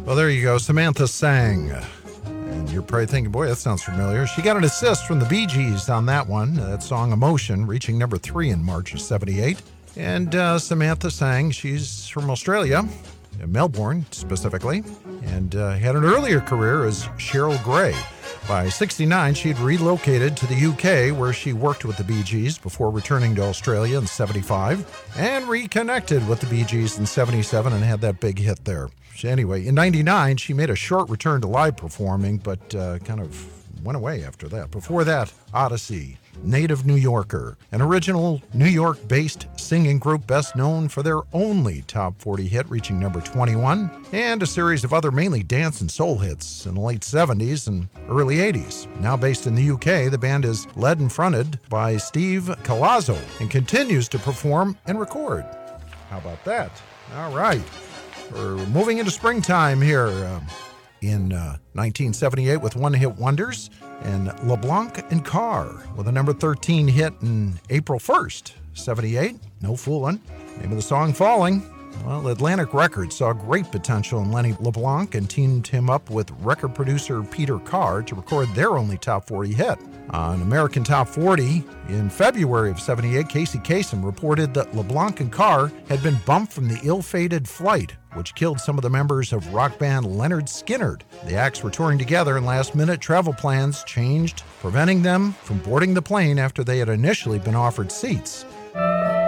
Well, there you go. Samantha Sang. And you're probably thinking, boy, that sounds familiar. She got an assist from the Bee Gees on that one, that song Emotion, reaching number 3 in March of 78. And Samantha Sang, she's from Australia, Melbourne specifically, and had an earlier career as Cheryl Gray. By 69, she'd relocated to the UK, where she worked with the Bee Gees before returning to Australia in 75, and reconnected with the Bee Gees in 77 and had that big hit there. Anyway, in 99, she made a short return to live performing, but kind of went away after that. Before that, Odyssey, native New Yorker, an original New York-based singing group best known for their only top 40 hit reaching number 21, and a series of other mainly dance and soul hits in the late 70s and early 80s. Now based in the UK, the band is led and fronted by Steve Colazzo and continues to perform and record. How about that? All right. We're moving into springtime here in 1978 with one-hit wonders, and LeBlanc and Carr with a number 13 hit in April 1st, 78. No fooling. Name of the song, Falling. Well, Atlantic Records saw great potential in Lenny LeBlanc and teamed him up with record producer Peter Carr to record their only top 40 hit. On American Top 40, in February of 78, Casey Kasem reported that LeBlanc and Carr had been bumped from the ill-fated flight, which killed some of the members of rock band Lynyrd Skynyrd. The acts were touring together and last-minute travel plans changed, preventing them from boarding the plane after they had initially been offered seats.